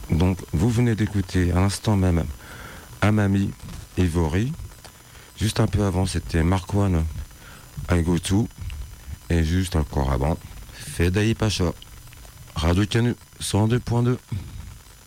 Donc, vous venez d'écouter à l'instant même Amami Ivory. Juste un peu avant, c'était Marquan I Go To. Et juste encore avant, Fedaï Pacha. Radio Canu 102.2.